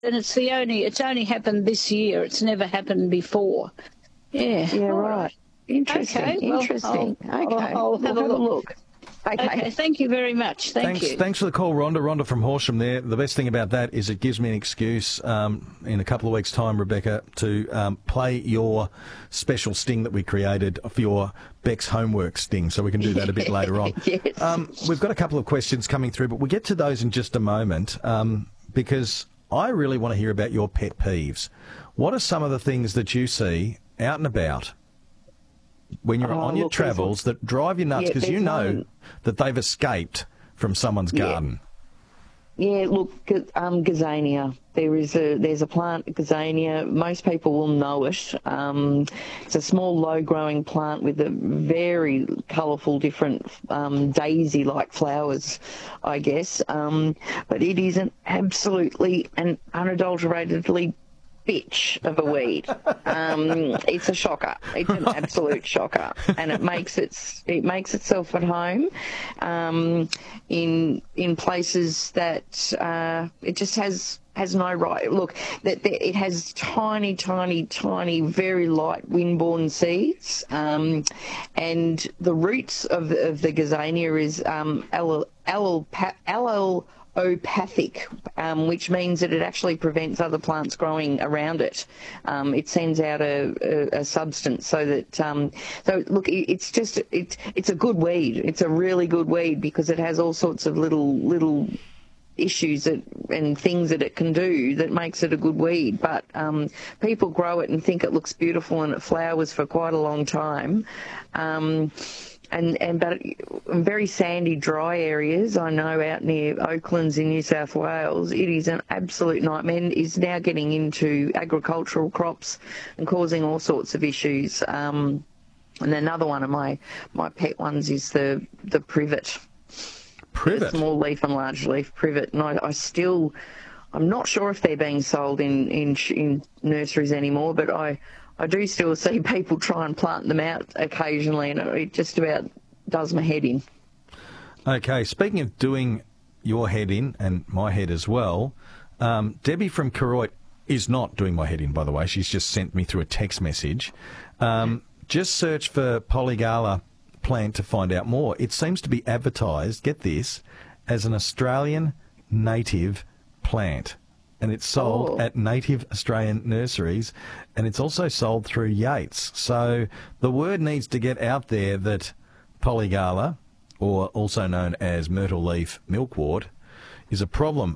And it's only happened this year. It's never happened before. Yeah. Yeah, right. Interesting. Okay, well, Interesting. I'll have a look. Okay, thank you very much. Thank you. Thanks for the call, Rhonda. Rhonda from Horsham there. The best thing about that is it gives me an excuse in a couple of weeks' time, Rebecca, to play your special sting that we created for your Beck's homework sting, so we can do that a bit later on. Yes. We've got a couple of questions coming through, but we'll get to those in just a moment because I really want to hear about your pet peeves. What are some of the things that you see out and about when you're on your travels that drive you nuts because you know that they've escaped from someone's garden? Yeah, look, gazania. There's a plant, gazania. Most people will know it. It's a small, low-growing plant with a very colourful, different daisy-like flowers, I guess. But it is an absolutely and unadulteratedly bitch of a weed. It's a shocker. It's an absolute shocker, and it makes itself at home in places that it just has no right. Look, that it has tiny, very light windborne seeds, and the roots of the gazania is allelopathic, which means that it actually prevents other plants growing around it. It sends out a substance so that so look, it's a good weed. It's a really good weed because it has all sorts of little issues and things that it can do that makes it a good weed. But people grow it and think it looks beautiful and it flowers for quite a long time. But in very sandy, dry areas, I know out near Oaklands in New South Wales, it is an absolute nightmare. It is now getting into agricultural crops and causing all sorts of issues. And another one of my pet ones is the privet. Privet? The small leaf and large leaf privet. And I'm not sure if they're being sold in nurseries anymore, but I do still see people try and plant them out occasionally, and it just about does my head in. Okay, speaking of doing your head in, and my head as well, Debbie from Koroit is not doing my head in, by the way. She's just sent me through a text message. Just search for Polygala plant to find out more. It seems to be advertised, get this, as an Australian native plant. And it's sold at native Australian nurseries, and it's also sold through Yates. So the word needs to get out there that Polygala, or also known as myrtle leaf milkwort, is a problem.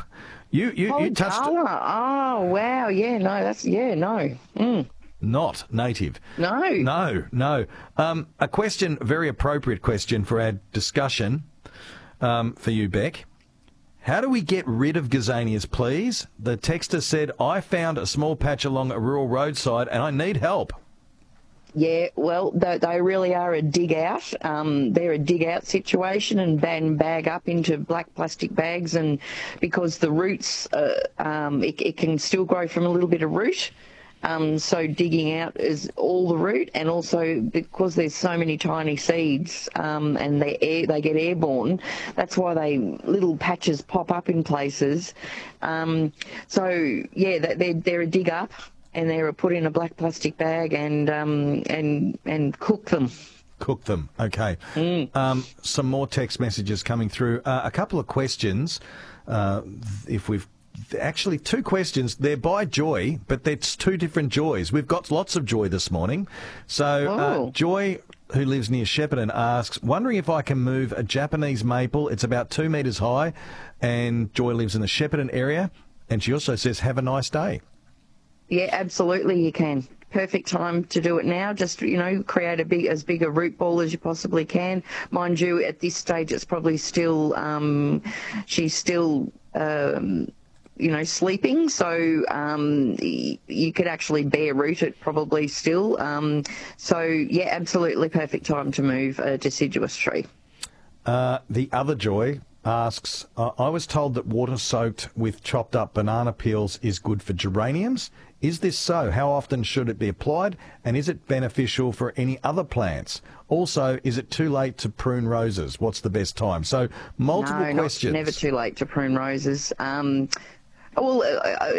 You touched... Oh, wow, yeah, no, that's... Yeah, no. Not native. No. A question, very appropriate question for our discussion for you, Beck. How do we get rid of gazanias, please? The texter said, I found a small patch along a rural roadside and I need help. Yeah, well, they really are a dig-out. They're a dig-out situation and then bag up into black plastic bags, and because the roots, it can still grow from a little bit of root. So digging out is all the root, and also because there's so many tiny seeds and they get airborne, that's why little patches pop up in places. So yeah, they're a dig up, and they're put in a black plastic bag and cook them. Cook them, okay. Some more text messages coming through. A couple of questions, Actually, two questions. They're by Joy, but it's two different Joys. We've got lots of Joy this morning. So Joy, who lives near Shepparton, asks, wondering if I can move a Japanese maple. It's about 2 metres high, and Joy lives in the Shepparton area. And she also says, have a nice day. Yeah, absolutely you can. Perfect time to do it now. Just, create as big a root ball as you possibly can. Mind you, at this stage, it's probably still, she's still... sleeping, so you could actually bare root it probably still. So, yeah, absolutely perfect time to move a deciduous tree. The other Joy asks, I was told that water soaked with chopped up banana peels is good for geraniums. Is this so? How often should it be applied? And is it beneficial for any other plants? Also, is it too late to prune roses? What's the best time? So, multiple questions. No, never too late to prune roses. Well,